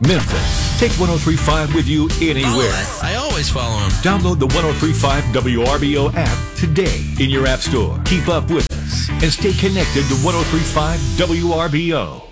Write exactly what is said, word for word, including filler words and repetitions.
Memphis. Take one oh three point five with you anywhere. I always follow him. Download the one oh three point five W R B O app today in your app store. Keep up with us and stay connected to one oh three point five W R B O.